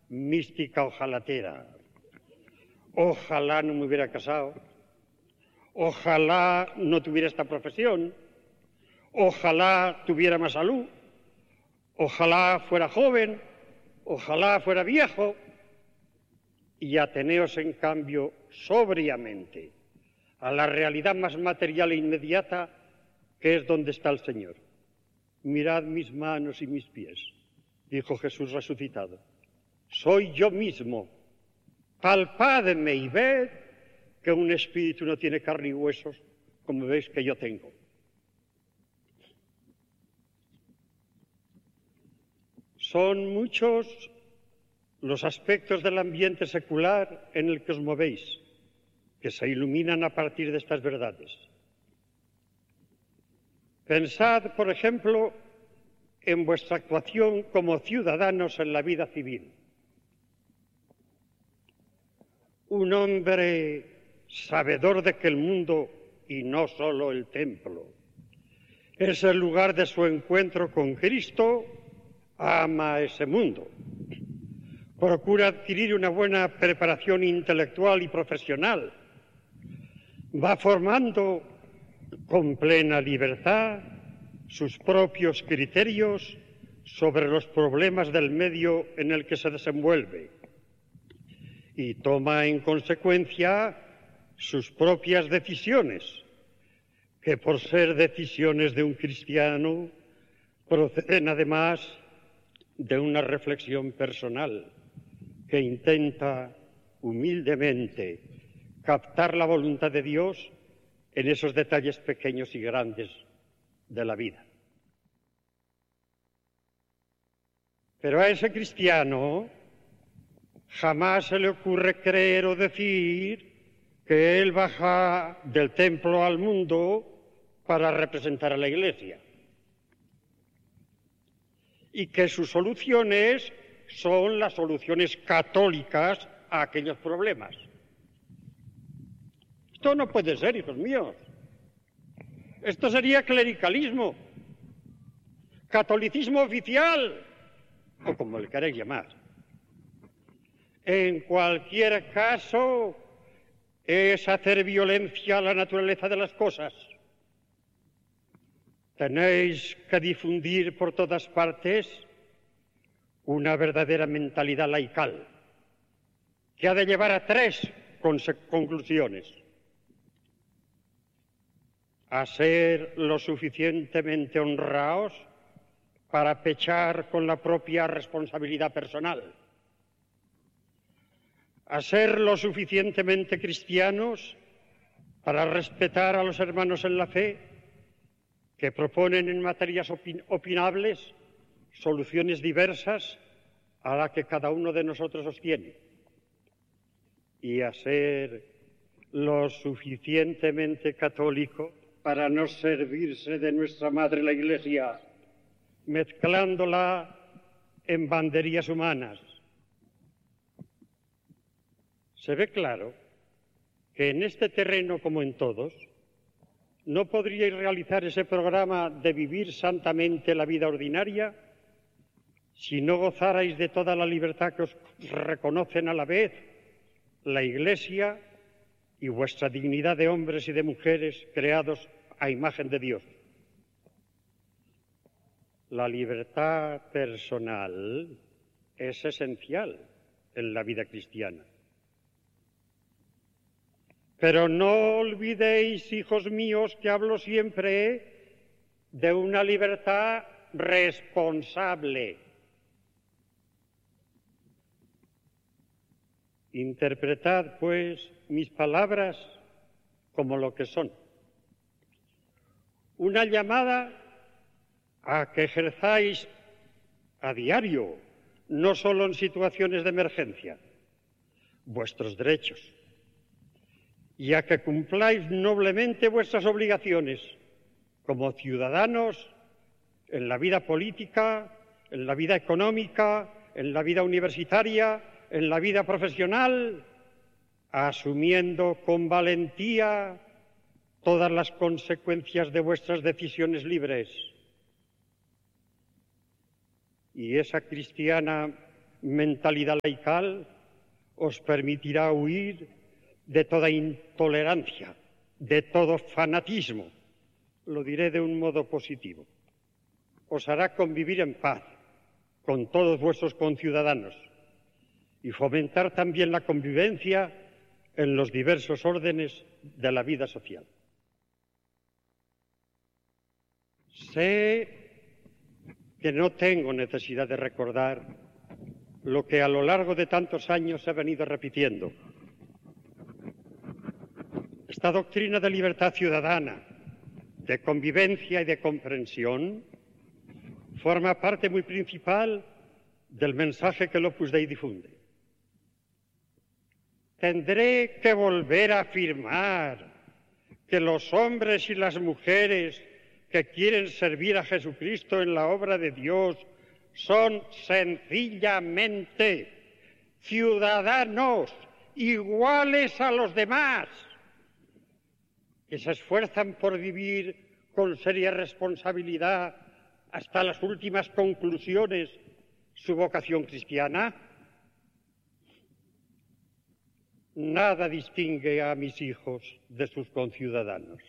mística ojalatera. Ojalá no me hubiera casado, ojalá no tuviera esta profesión, ojalá tuviera más salud, ojalá fuera joven, ojalá fuera viejo. Y ateneos, en cambio, sobriamente a la realidad más material e inmediata, que es donde está el Señor. Mirad mis manos y mis pies, dijo Jesús resucitado. Soy yo mismo. Palpadme y ved que un espíritu no tiene carne y huesos, como veis que yo tengo. Son muchos los aspectos del ambiente secular en el que os movéis, que se iluminan a partir de estas verdades. Pensad, por ejemplo, en vuestra actuación como ciudadanos en la vida civil. Un hombre sabedor de que el mundo, y no solo el templo, es el lugar de su encuentro con Cristo, ama ese mundo. Procura adquirir una buena preparación intelectual y profesional. Va formando con plena libertad sus propios criterios sobre los problemas del medio en el que se desenvuelve y toma en consecuencia sus propias decisiones, que por ser decisiones de un cristiano proceden además de una reflexión personal que intenta humildemente captar la voluntad de Dios en esos detalles pequeños y grandes de la vida. Pero a ese cristiano jamás se le ocurre creer o decir que él baja del templo al mundo para representar a la Iglesia y que sus soluciones son las soluciones católicas a aquellos problemas. Esto no puede ser, hijos míos. Esto sería clericalismo, catolicismo oficial, o como le queréis llamar. En cualquier caso, es hacer violencia a la naturaleza de las cosas. Tenéis que difundir por todas partes una verdadera mentalidad laical, que ha de llevar a tres conclusiones: a ser lo suficientemente honrados para pechar con la propia responsabilidad personal, a ser lo suficientemente cristianos para respetar a los hermanos en la fe que proponen en materias opinables soluciones diversas a la que cada uno de nosotros sostiene, y a ser lo suficientemente católico para no servirse de nuestra madre la Iglesia, mezclándola en banderías humanas. Se ve claro que en este terreno, como en todos, no podríais realizar ese programa de vivir santamente la vida ordinaria si no gozarais de toda la libertad que os reconocen a la vez la Iglesia y vuestra dignidad de hombres y de mujeres creados a imagen de Dios. La libertad personal es esencial en la vida cristiana. Pero no olvidéis, hijos míos, que hablo siempre de una libertad responsable. Interpretad, pues, mis palabras como lo que son: una llamada a que ejerzáis a diario, no solo en situaciones de emergencia, vuestros derechos, y a que cumpláis noblemente vuestras obligaciones como ciudadanos en la vida política, en la vida económica, en la vida universitaria, en la vida profesional, asumiendo con valentía todas las consecuencias de vuestras decisiones libres. Y esa cristiana mentalidad laical os permitirá huir de toda intolerancia, de todo fanatismo. Lo diré de un modo positivo. Os hará convivir en paz con todos vuestros conciudadanos y fomentar también la convivencia en los diversos órdenes de la vida social. Sé que no tengo necesidad de recordar lo que a lo largo de tantos años he venido repitiendo. Esta doctrina de libertad ciudadana, de convivencia y de comprensión, forma parte muy principal del mensaje que el Opus Dei difunde. Tendré que volver a afirmar que los hombres y las mujeres que quieren servir a Jesucristo en la obra de Dios son sencillamente ciudadanos iguales a los demás, que se esfuerzan por vivir con seria responsabilidad hasta las últimas conclusiones su vocación cristiana. Nada distingue a mis hijos de sus conciudadanos.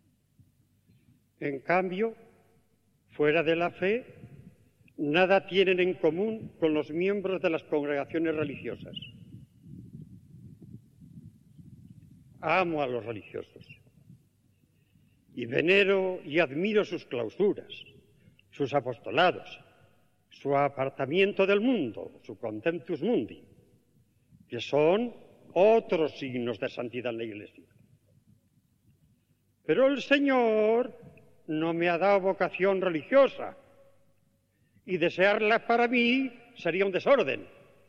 En cambio, fuera de la fe, nada tienen en común con los miembros de las congregaciones religiosas. Amo a los religiosos y venero y admiro sus clausuras, sus apostolados, su apartamiento del mundo, su contemptus mundi, que son otros signos de santidad en la Iglesia. Pero el Señor no me ha dado vocación religiosa y desearla para mí sería un desorden.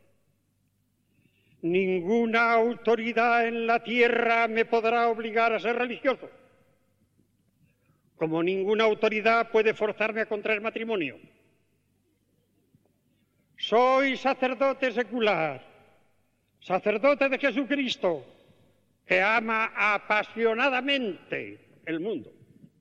Ninguna autoridad en la tierra me podrá obligar a ser religioso, como ninguna autoridad puede forzarme a contraer matrimonio. Soy sacerdote secular, sacerdote de Jesucristo, que ama apasionadamente el mundo.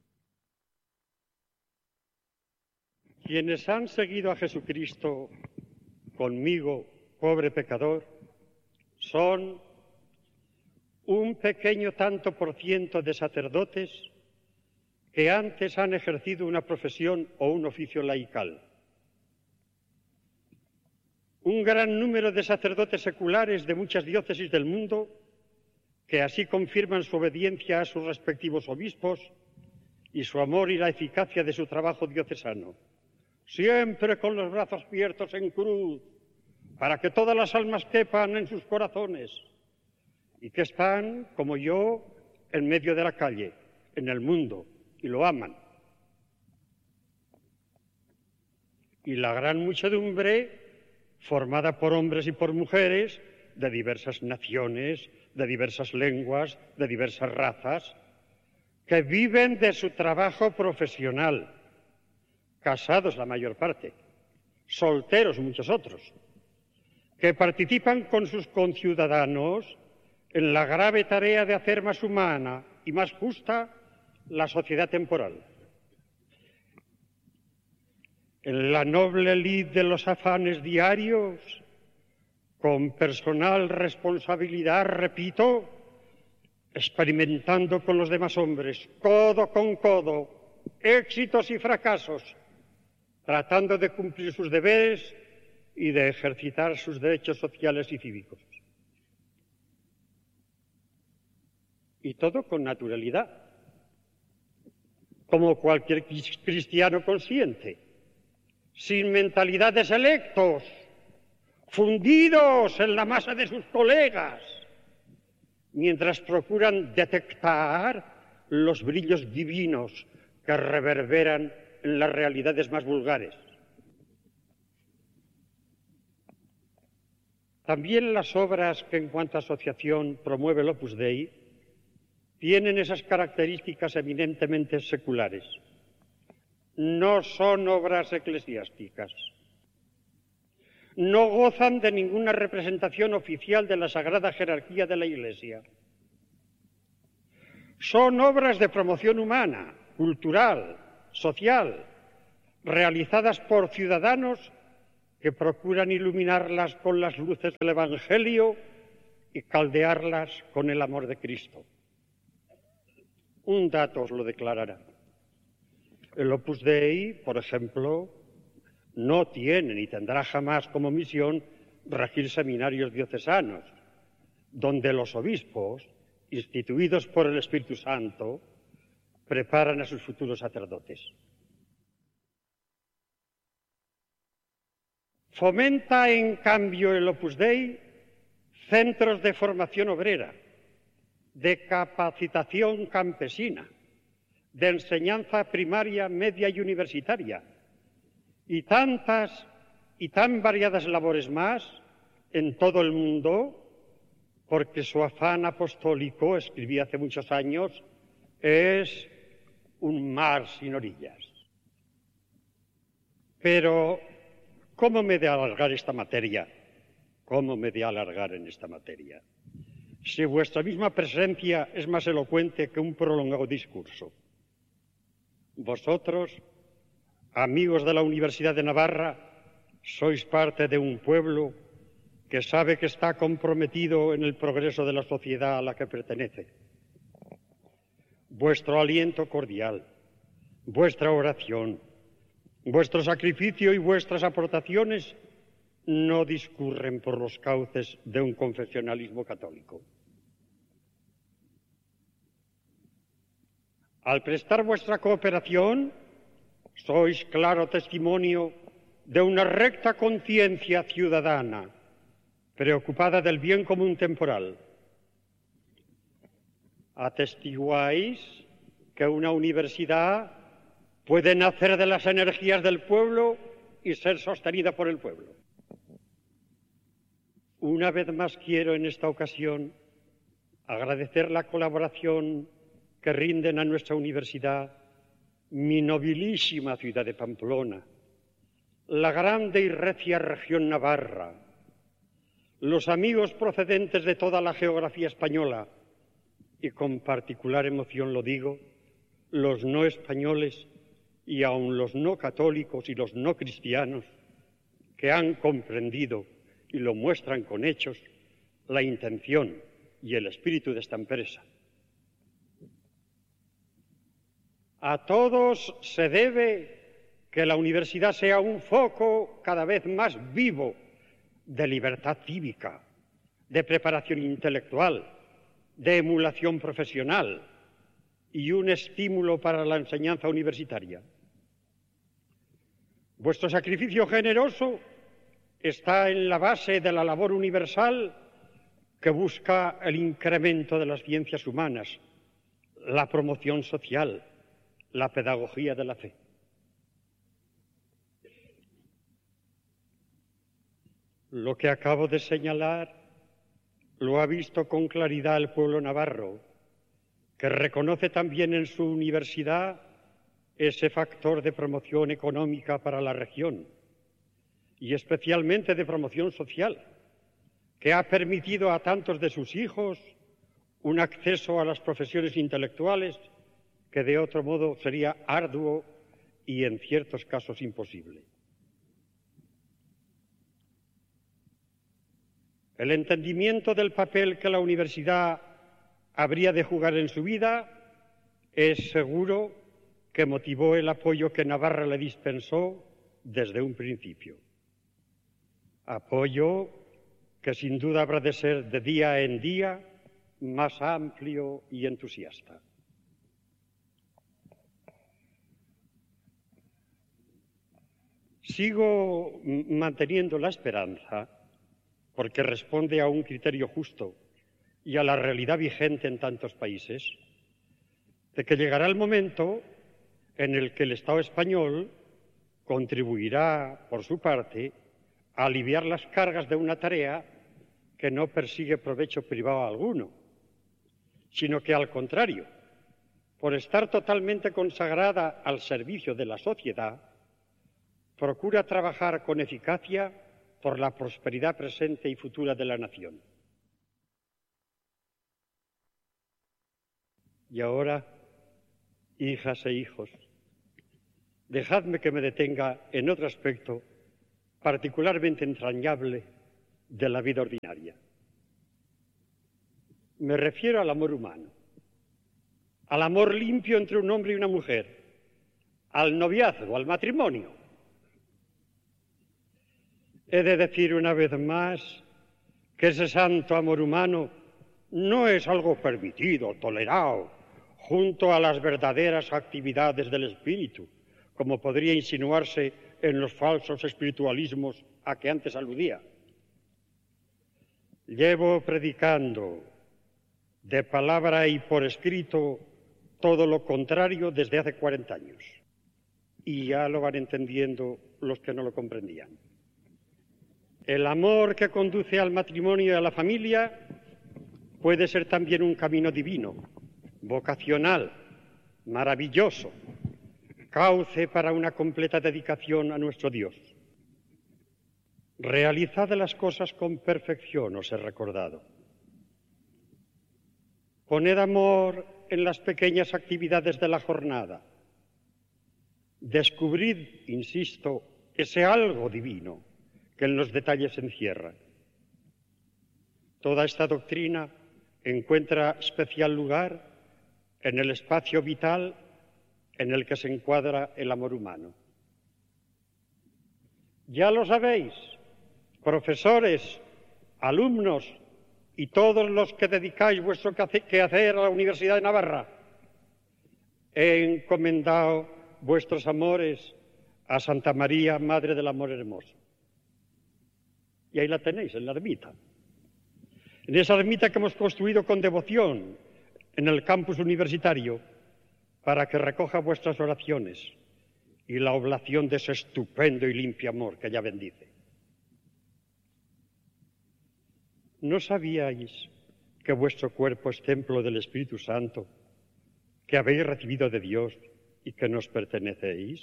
Quienes han seguido a Jesucristo conmigo, pobre pecador, son un pequeño tanto por ciento de sacerdotes que antes han ejercido una profesión o un oficio laical. Un gran número de sacerdotes seculares de muchas diócesis del mundo que así confirman su obediencia a sus respectivos obispos y su amor y la eficacia de su trabajo diocesano, siempre con los brazos abiertos en cruz, para que todas las almas quepan en sus corazones, y que están, como yo, en medio de la calle, en el mundo, y lo aman. Y la gran muchedumbre, formada por hombres y por mujeres de diversas naciones, de diversas lenguas, de diversas razas, que viven de su trabajo profesional, casados la mayor parte, solteros muchos otros, que participan con sus conciudadanos en la grave tarea de hacer más humana y más justa la sociedad temporal. En la noble lid de los afanes diarios, con personal responsabilidad, repito, experimentando con los demás hombres, codo con codo, éxitos y fracasos, tratando de cumplir sus deberes y de ejercitar sus derechos sociales y cívicos. Y todo con naturalidad, como cualquier cristiano consciente, sin mentalidad de selectos, fundidos en la masa de sus colegas, mientras procuran detectar los brillos divinos que reverberan en las realidades más vulgares. También las obras que en cuanto a asociación promueve el Opus Dei tienen esas características eminentemente seculares. No son obras eclesiásticas. No gozan de ninguna representación oficial de la sagrada jerarquía de la Iglesia. Son obras de promoción humana, cultural, social, realizadas por ciudadanos que procuran iluminarlas con las luces del Evangelio y caldearlas con el amor de Cristo. Un dato os lo declarará. El Opus Dei, por ejemplo, no tiene ni tendrá jamás como misión regir seminarios diocesanos, donde los obispos, instituidos por el Espíritu Santo, preparan a sus futuros sacerdotes. Fomenta, en cambio, el Opus Dei centros de formación obrera, de capacitación campesina, de enseñanza primaria, media y universitaria, y tantas y tan variadas labores más en todo el mundo, porque su afán apostólico, escribí hace muchos años, es un mar sin orillas. Pero, ¿cómo me he de alargar esta materia? ¿Cómo me he de alargar en esta materia? Si vuestra misma presencia es más elocuente que un prolongado discurso. Vosotros, amigos de la Universidad de Navarra, sois parte de un pueblo que sabe que está comprometido en el progreso de la sociedad a la que pertenece. Vuestro aliento cordial, vuestra oración, vuestro sacrificio y vuestras aportaciones no discurren por los cauces de un confesionalismo católico. Al prestar vuestra cooperación, sois claro testimonio de una recta conciencia ciudadana, preocupada del bien común temporal. Atestiguáis que una universidad puede nacer de las energías del pueblo y ser sostenida por el pueblo. Una vez más quiero en esta ocasión agradecer la colaboración que rinden a nuestra universidad mi nobilísima ciudad de Pamplona, la grande y recia región navarra, los amigos procedentes de toda la geografía española y con particular emoción lo digo, los no españoles y aun los no católicos y los no cristianos que han comprendido y lo muestran con hechos la intención y el espíritu de esta empresa. A todos se debe que la universidad sea un foco cada vez más vivo de libertad cívica, de preparación intelectual, de emulación profesional y un estímulo para la enseñanza universitaria. Vuestro sacrificio generoso está en la base de la labor universal que busca el incremento de las ciencias humanas, la promoción social, la pedagogía de la fe. Lo que acabo de señalar lo ha visto con claridad el pueblo navarro, que reconoce también en su universidad ese factor de promoción económica para la región y especialmente de promoción social, que ha permitido a tantos de sus hijos un acceso a las profesiones intelectuales que de otro modo sería arduo y en ciertos casos imposible. El entendimiento del papel que la universidad habría de jugar en su vida es seguro que motivó el apoyo que Navarra le dispensó desde un principio. Apoyo que sin duda habrá de ser de día en día más amplio y entusiasta. Sigo manteniendo la esperanza, porque responde a un criterio justo y a la realidad vigente en tantos países, de que llegará el momento en el que el Estado español contribuirá, por su parte, a aliviar las cargas de una tarea que no persigue provecho privado alguno, sino que, al contrario, por estar totalmente consagrada al servicio de la sociedad, procura trabajar con eficacia por la prosperidad presente y futura de la nación. Y ahora, hijas e hijos, dejadme que me detenga en otro aspecto particularmente entrañable de la vida ordinaria. Me refiero al amor humano, al amor limpio entre un hombre y una mujer, al noviazgo, al matrimonio. He de decir una vez más que ese santo amor humano no es algo permitido, tolerado, junto a las verdaderas actividades del espíritu, como podría insinuarse en los falsos espiritualismos a que antes aludía. Llevo predicando de palabra y por escrito todo lo contrario desde hace 40 años. Y ya lo van entendiendo los que no lo comprendían. El amor que conduce al matrimonio y a la familia puede ser también un camino divino, vocacional, maravilloso, cauce para una completa dedicación a nuestro Dios. Realizad las cosas con perfección, os he recordado. Poned amor en las pequeñas actividades de la jornada. Descubrid, insisto, ese algo divino que en los detalles se encierra. Toda esta doctrina encuentra especial lugar en el espacio vital en el que se encuadra el amor humano. Ya lo sabéis, profesores, alumnos y todos los que dedicáis vuestro quehacer a la Universidad de Navarra, he encomendado vuestros amores a Santa María, Madre del Amor Hermoso. Y ahí la tenéis, en la ermita. En esa ermita que hemos construido con devoción en el campus universitario para que recoja vuestras oraciones y la oblación de ese estupendo y limpio amor que ella bendice. ¿No sabíais que vuestro cuerpo es templo del Espíritu Santo, que habéis recibido de Dios y que nos pertenecéis?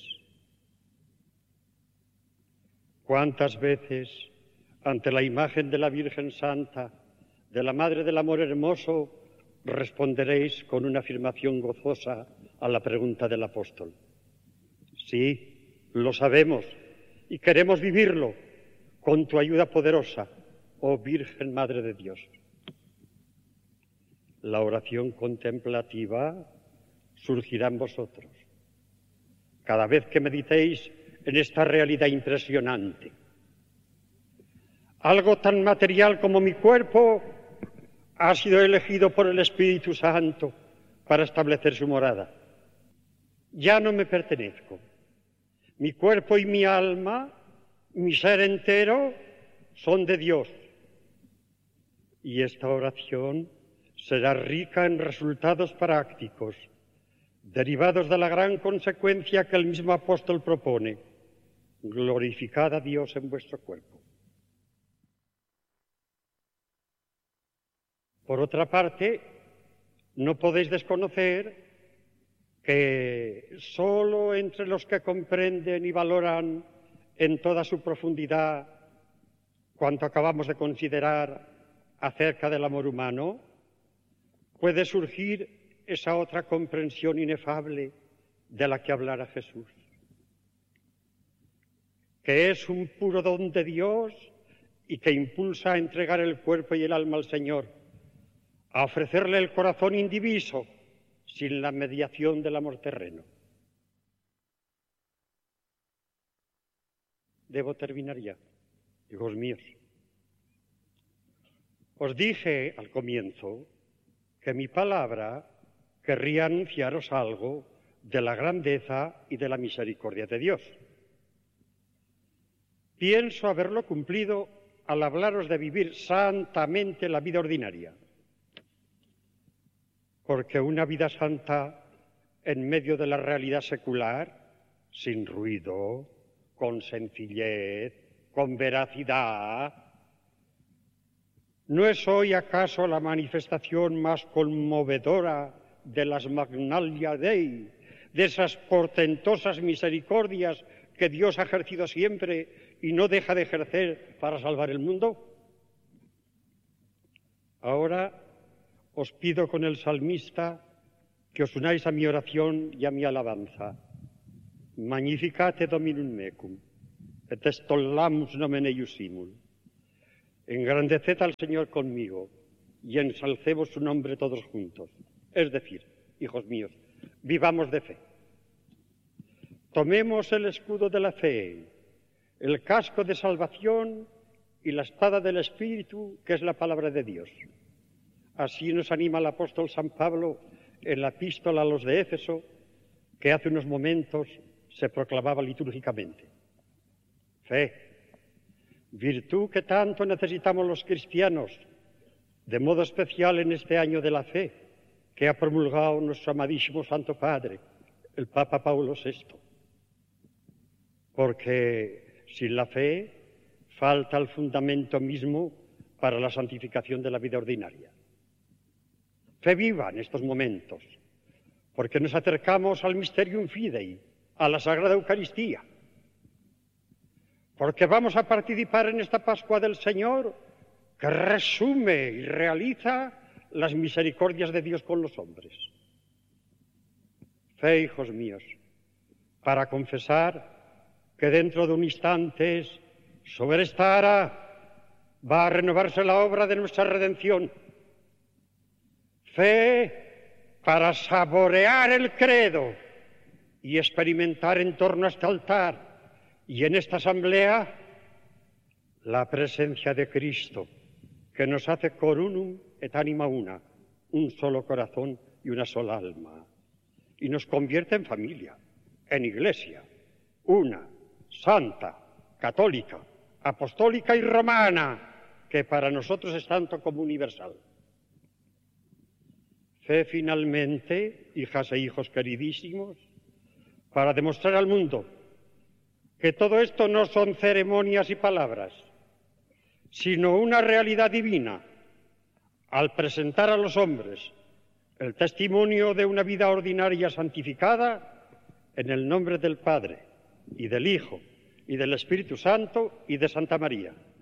¿Cuántas veces ante la imagen de la Virgen Santa, de la Madre del Amor Hermoso, responderéis con una afirmación gozosa a la pregunta del apóstol? Sí, lo sabemos y queremos vivirlo con tu ayuda poderosa, oh Virgen Madre de Dios. La oración contemplativa surgirá en vosotros cada vez que meditéis en esta realidad impresionante. Algo tan material como mi cuerpo ha sido elegido por el Espíritu Santo para establecer su morada. Ya no me pertenezco. Mi cuerpo y mi alma, mi ser entero, son de Dios. Y esta oración será rica en resultados prácticos, derivados de la gran consecuencia que el mismo apóstol propone: glorificad a Dios en vuestro cuerpo. Por otra parte, no podéis desconocer que solo entre los que comprenden y valoran en toda su profundidad cuanto acabamos de considerar acerca del amor humano, puede surgir esa otra comprensión inefable de la que hablara Jesús, que es un puro don de Dios y que impulsa a entregar el cuerpo y el alma al Señor, a ofrecerle el corazón indiviso, sin la mediación del amor terreno. Debo terminar ya, hijos míos. Os dije al comienzo que mi palabra querría anunciaros algo de la grandeza y de la misericordia de Dios. Pienso haberlo cumplido al hablaros de vivir santamente la vida ordinaria, porque una vida santa en medio de la realidad secular, sin ruido, con sencillez, con veracidad, ¿no es hoy acaso la manifestación más conmovedora de las Magnalia Dei, de esas portentosas misericordias que Dios ha ejercido siempre y no deja de ejercer para salvar el mundo? Ahora os pido con el salmista que os unáis a mi oración y a mi alabanza. Magnificate Dominum mecum. et estolamus nomen eiusimul. Engrandeced al Señor conmigo y ensalcemos su nombre todos juntos. Es decir, hijos míos, vivamos de fe. Tomemos el escudo de la fe, el casco de salvación y la espada del Espíritu, que es la palabra de Dios. Así nos anima el apóstol San Pablo en la epístola a los de Éfeso, que hace unos momentos se proclamaba litúrgicamente. Fe, virtud que tanto necesitamos los cristianos, de modo especial en este año de la fe, que ha promulgado nuestro amadísimo Santo Padre, el Papa Paulo VI. Porque sin la fe falta el fundamento mismo para la santificación de la vida ordinaria. Fe viva en estos momentos, porque nos acercamos al Mysterium Fidei, a la Sagrada Eucaristía, porque vamos a participar en esta Pascua del Señor, que resume y realiza las misericordias de Dios con los hombres. Fe, hijos míos, para confesar que dentro de un instante sobre esta ara va a renovarse la obra de nuestra redención. Fe para saborear el credo y experimentar en torno a este altar y en esta asamblea la presencia de Cristo, que nos hace corunum et anima una, un solo corazón y una sola alma, y nos convierte en familia, en iglesia, una, santa, católica, apostólica y romana, que para nosotros es tanto como universal. Fe finalmente, hijas e hijos queridísimos, para demostrar al mundo que todo esto no son ceremonias y palabras, sino una realidad divina, al presentar a los hombres el testimonio de una vida ordinaria santificada en el nombre del Padre, y del Hijo, y del Espíritu Santo, y de Santa María.